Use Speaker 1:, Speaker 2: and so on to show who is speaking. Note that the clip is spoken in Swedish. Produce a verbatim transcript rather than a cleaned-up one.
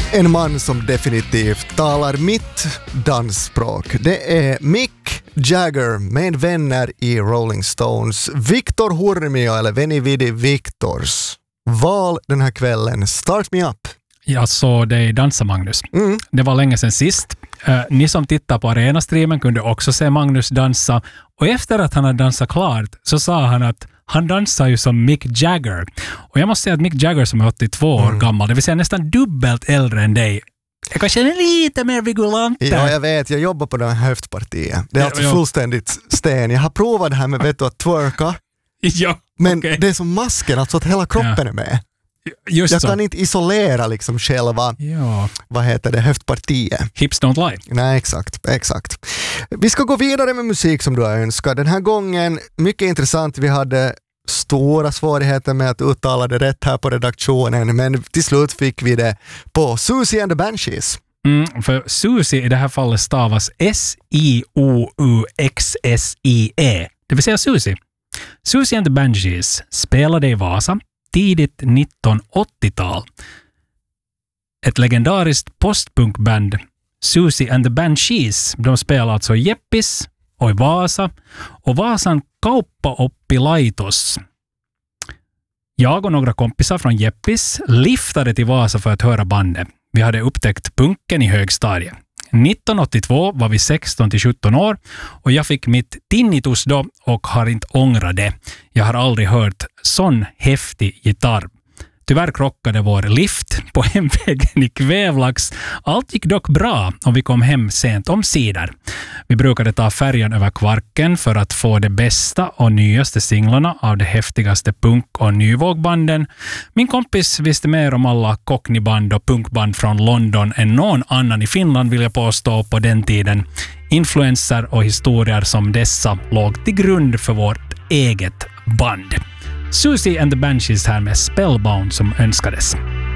Speaker 1: En man som definitivt talar mitt dansspråk. Det är Mick Jagger med vänner i Rolling Stones. Victor Hurmio, eller Veni Vidi Victors val den här kvällen. Start me up.
Speaker 2: Jag såg dig dansa, Magnus.
Speaker 1: Mm.
Speaker 2: Det var länge sedan sist. Uh, ni som tittar på Arena-streamen kunde också se Magnus dansa. Och efter att han hade dansat klart så sa han att han dansar ju som Mick Jagger. Och jag måste säga att Mick Jagger som är åttiotvå mm. år gammal, det vill säga nästan dubbelt äldre än dig, jag kanske är lite mer vigulant.
Speaker 1: Ja, jag vet. Jag jobbar på det här höftpartiet. Det är alltså
Speaker 2: ja,
Speaker 1: fullständigt sten. Jag har provat det här med vet du, att twerka.
Speaker 2: Ja,
Speaker 1: men
Speaker 2: okay.
Speaker 1: det är som masken, alltså att hela kroppen ja. är med.
Speaker 2: Just
Speaker 1: jag
Speaker 2: så.
Speaker 1: kan inte isolera liksom själva
Speaker 2: ja.
Speaker 1: vad heter det, höftpartiet.
Speaker 2: Hips don't lie.
Speaker 1: Nej, exakt, exakt. Vi ska gå vidare med musik som du har önskat. Den här gången, mycket intressant, vi hade stora svårigheter med att uttala det rätt här på redaktionen, men till slut fick vi det på Susie and the Banshees.
Speaker 2: Mm, för Susie i det här fallet stavas S I O U X S I E. Det vill säga Susie. Susie and the Banshees spelade i Vasa tidigt nittonhundraåttiotal. Ett legendariskt postpunkband, Susie and the Banshees, de spelar alltså i Jeppis och i Vasa, och Vasan Kauppa-oppilaitos. Jag och några kompisar från Jeppis liftade till Vasa för att höra bandet. Vi hade upptäckt punken i högstadiet. nittonhundraåttiotvå var vi sexton till sjutton år och jag fick mitt tinnitus då och har inte ångrat det. Jag har aldrig hört sån häftig gitarr. Tyvärr krockade vår lift på hemvägen i Kvävlax. Allt gick dock bra och vi kom hem sent om sidor. Vi brukade ta färjan över Kvarken för att få det bästa och nyaste singlarna av de häftigaste punk- och nyvågbanden. Min kompis visste mer om alla cockneyband och punkband från London än någon annan i Finland, vill jag påstå, på den tiden. Influenser och historier som dessa låg till grund för vårt eget band. Susie and the Banshees här med Spellbound som önskades.